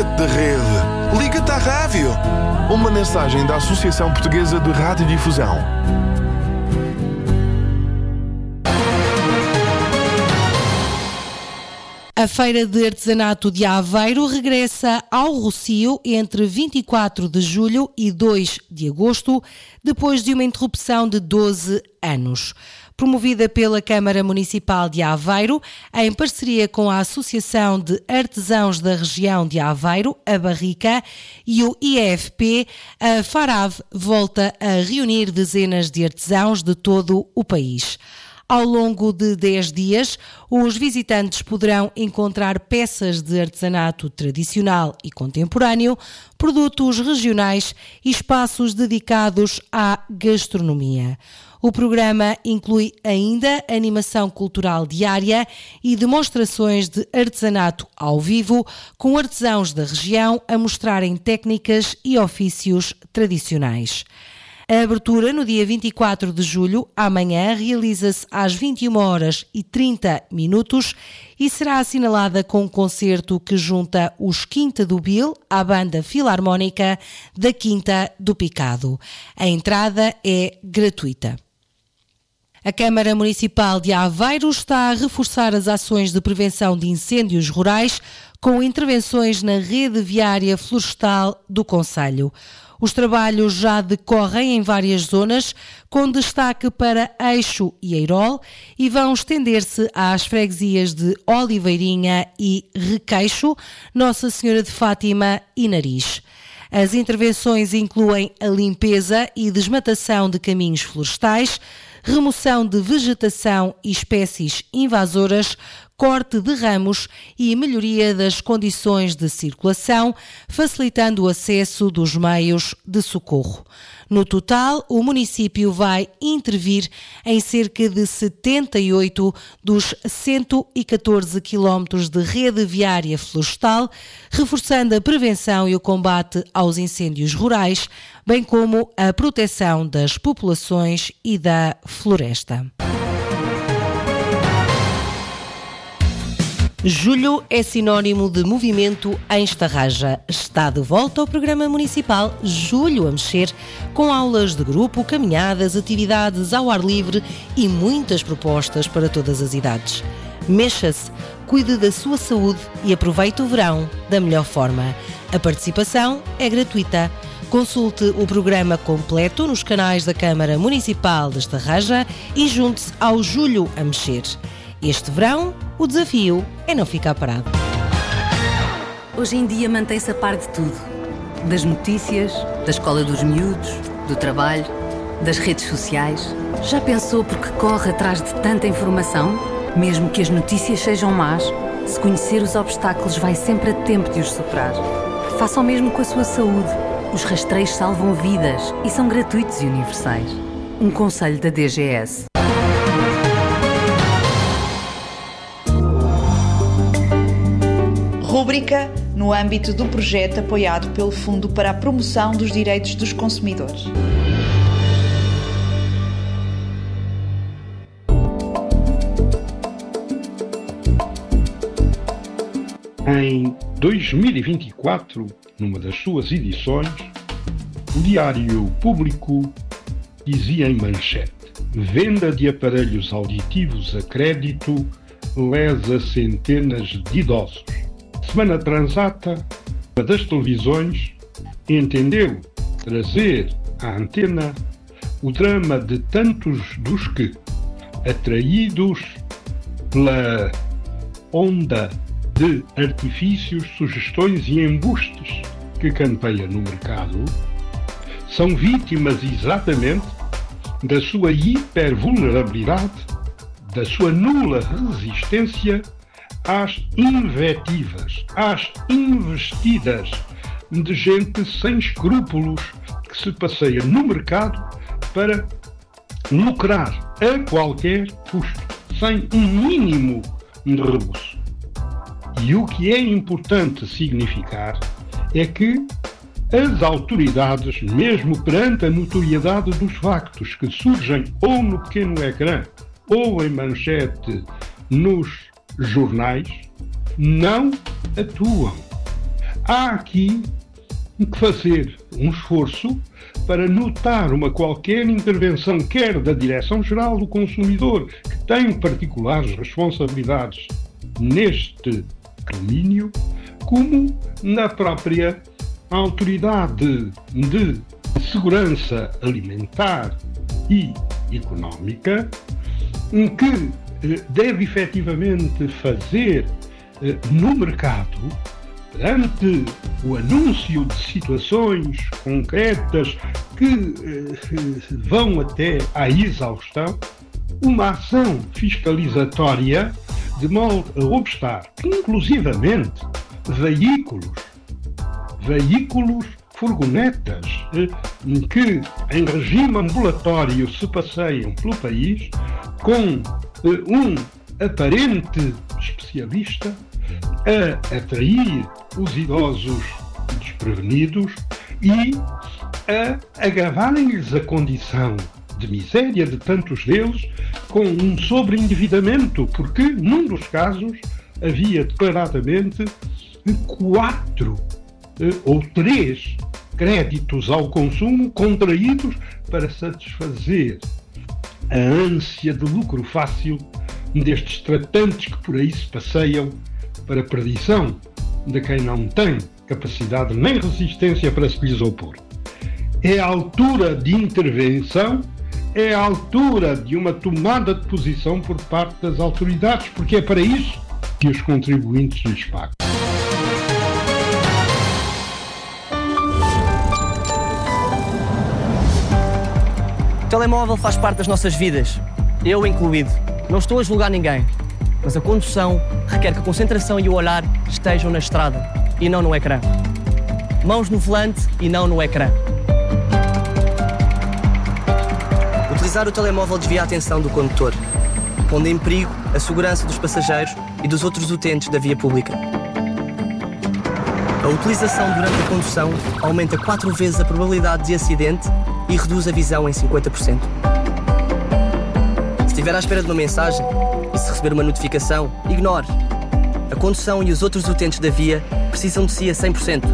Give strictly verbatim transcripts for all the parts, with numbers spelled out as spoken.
Liga-te de rede. Liga-te à rádio. Uma mensagem da Associação Portuguesa de Radiodifusão. A Feira de Artesanato de Aveiro regressa ao Rossio entre vinte e quatro de julho e dois de agosto, depois de uma interrupção de doze anos. Promovida pela Câmara Municipal de Aveiro, em parceria com a Associação de Artesãos da Região de Aveiro, a Barrica, e o I F P, a FARAV volta a reunir dezenas de artesãos de todo o país. Ao longo de dez dias, os visitantes poderão encontrar peças de artesanato tradicional e contemporâneo, produtos regionais e espaços dedicados à gastronomia. O programa inclui ainda animação cultural diária e demonstrações de artesanato ao vivo, com artesãos da região a mostrarem técnicas e ofícios tradicionais. A abertura, no dia vinte e quatro de julho, amanhã, realiza-se às vinte e uma horas e trinta minutos e será assinalada com um concerto que junta os Quinta do Bil à Banda Filarmónica da Quinta do Picado. A entrada é gratuita. A Câmara Municipal de Aveiro está a reforçar as ações de prevenção de incêndios rurais com intervenções na rede viária florestal do concelho. Os trabalhos já decorrem em várias zonas, com destaque para Eixo e Eirol, e vão estender-se às freguesias de Oliveirinha e Requeixo, Nossa Senhora de Fátima e Nariz. As intervenções incluem a limpeza e desmatação de caminhos florestais, remoção de vegetação e espécies invasoras, corte de ramos e melhoria das condições de circulação, facilitando o acesso dos meios de socorro. No total, o município vai intervir em cerca de setenta e oito dos cento e catorze quilómetros de rede viária florestal, reforçando a prevenção e o combate aos incêndios rurais, bem como a proteção das populações e da floresta. Julho é sinónimo de movimento em Estarraja. Está de volta ao programa municipal Julho a Mexer, com aulas de grupo, caminhadas, atividades ao ar livre e muitas propostas para todas as idades. Mexa-se, cuide da sua saúde e aproveite o verão da melhor forma. A participação é gratuita. Consulte o programa completo nos canais da Câmara Municipal de Estarraja e junte-se ao Julho a Mexer. Este verão, o desafio é não ficar parado. Hoje em dia mantém-se a par de tudo. Das notícias, da escola dos miúdos, do trabalho, das redes sociais. Já pensou porque corre atrás de tanta informação? Mesmo que as notícias sejam más, se conhecer os obstáculos vai sempre a tempo de os superar. Faça o mesmo com a sua saúde. Os rastreios salvam vidas e são gratuitos e universais. Um conselho da D G S. Rúbrica no âmbito do projeto apoiado pelo Fundo para a Promoção dos Direitos dos Consumidores. Em dois mil e vinte e quatro, numa das suas edições, o Diário Público dizia em manchete: venda de aparelhos auditivos a crédito lesa centenas de idosos. Semana Transata, uma das televisões, entendeu trazer à antena o drama de tantos dos que, atraídos pela onda de artifícios, sugestões e embustes que campeia no mercado, são vítimas exatamente da sua hipervulnerabilidade, da sua nula resistência às invectivas, às investidas de gente sem escrúpulos que se passeia no mercado para lucrar a qualquer custo, sem um mínimo de rebuço. E o que é importante significar é que as autoridades, mesmo perante a notoriedade dos factos que surgem ou no pequeno ecrã ou em manchete nos jornais, não atuam. há aqui que fazer um esforço para notar uma qualquer intervenção, quer da Direção-Geral do Consumidor, que tem particulares responsabilidades neste domínio, como na própria Autoridade de Segurança Alimentar e Económica, que deve efetivamente fazer no mercado, perante o anúncio de situações concretas que eh, vão até à exaustão, uma ação fiscalizatória de modo a obstar que, inclusivamente, veículos, veículos, furgonetas eh, que em regime ambulatório se passeiam pelo país com eh, um aparente especialista a atrair os idosos desprevenidos e a agravarem-lhes a condição de miséria de tantos deles com um sobreendividamento, porque num dos casos havia declaradamente quatro eh, ou três créditos ao consumo contraídos para satisfazer a ânsia de lucro fácil destes tratantes que por aí se passeiam para a perdição de quem não tem capacidade nem resistência para se lhes opor. É a altura de intervenção, é a altura de uma tomada de posição por parte das autoridades, porque é para isso que os contribuintes lhes pagam. O telemóvel faz parte das nossas vidas, eu incluído. Não estou a julgar ninguém, mas a condução requer que a concentração e o olhar estejam na estrada e não no ecrã. Mãos no volante e não no ecrã. Utilizar o telemóvel desvia a atenção do condutor, pondo em perigo a segurança dos passageiros e dos outros utentes da via pública. A utilização durante a condução aumenta quatro vezes a probabilidade de acidente e reduz a visão em cinquenta por cento. Se estiver à espera de uma mensagem e se receber uma notificação, ignore. A condução e os outros utentes da via precisam de si a cem por cento.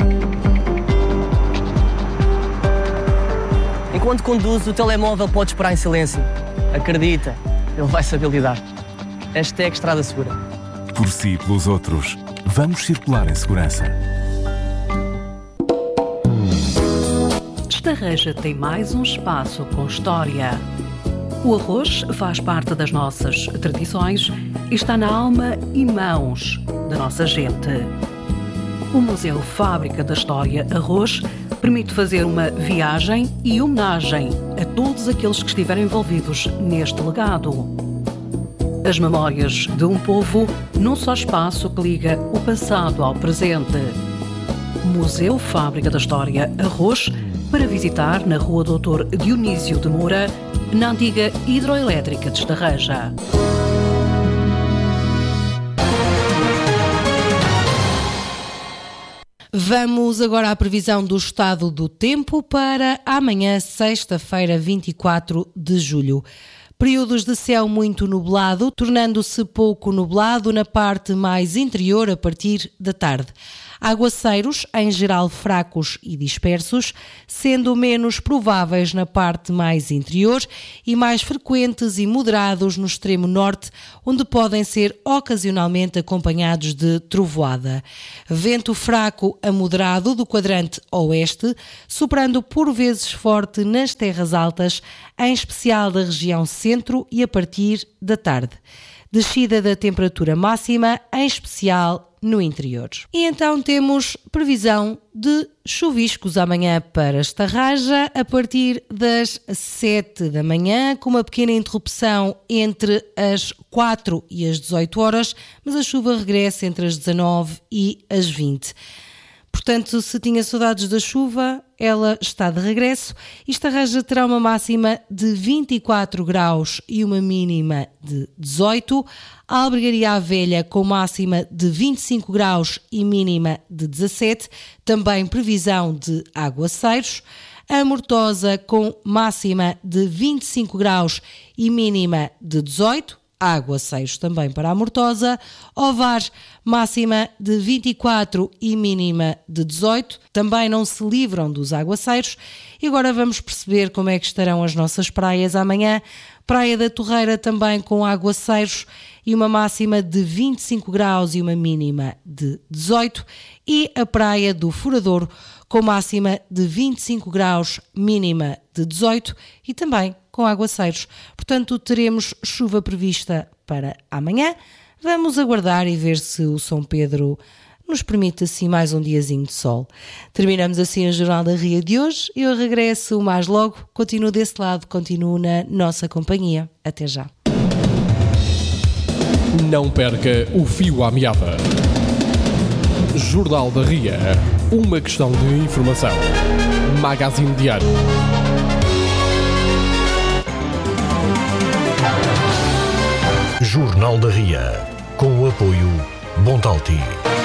Enquanto conduz, o telemóvel pode esperar em silêncio. Acredita, ele vai saber lidar. Hashtag Estrada Segura. Por si e pelos outros, vamos circular em segurança. Estarreja tem mais um espaço com história. O arroz faz parte das nossas tradições e está na alma e mãos da nossa gente. O Museu Fábrica da História Arroz permite fazer uma viagem e homenagem a todos aqueles que estiveram envolvidos neste legado. As memórias de um povo num só espaço que liga o passado ao presente. Museu Fábrica da História Arroz, para visitar na Rua doutor Dionísio de Moura, na antiga hidroelétrica de Estarreja. Vamos agora à previsão do estado do tempo para amanhã, sexta-feira, vinte e quatro de julho. Períodos de céu muito nublado, tornando-se pouco nublado na parte mais interior a partir da tarde. Aguaceiros, em geral fracos e dispersos, sendo menos prováveis na parte mais interior e mais frequentes e moderados no extremo norte, onde podem ser ocasionalmente acompanhados de trovoada. Vento fraco a moderado do quadrante oeste, soprando por vezes forte nas terras altas, em especial da região centro e a partir da tarde. Descida da temperatura máxima, em especial no interior. E então temos previsão de chuviscos amanhã para Estarreja a partir das sete da manhã, com uma pequena interrupção entre as quatro e as dezoito horas, mas a chuva regressa entre as dezanove e as vinte. Portanto, se tinha saudades da chuva, ela está de regresso. Estarreja terá uma máxima de vinte e quatro graus e uma mínima de dezoito. A Albergaria à Velha com máxima de vinte e cinco graus e mínima de dezassete. Também previsão de aguaceiros. A Mortosa com máxima de vinte e cinco graus e mínima de dezoito. aguaceiros também para a Mortosa. Ovar, máxima de vinte e quatro e mínima de dezoito. Também não se livram dos aguaceiros. E agora vamos perceber como é que estarão as nossas praias amanhã. Praia da Torreira também com aguaceiros e uma máxima de vinte e cinco graus e uma mínima de dezoito. E a Praia do Furadouro com máxima de vinte e cinco graus, mínima de dezoito e também com aguaceiros. Portanto, teremos chuva prevista para amanhã. Vamos aguardar e ver se o São Pedro nos permite assim mais um diazinho de sol. Terminamos assim o Jornal da Ria de hoje. Eu regresso mais logo. Continuo desse lado, continuo na nossa companhia. Até já. Não perca o fio à meada. Jornal da Ria. Uma questão de informação. Magazine Diário. Jornal da Ria. Com o apoio Bontalti.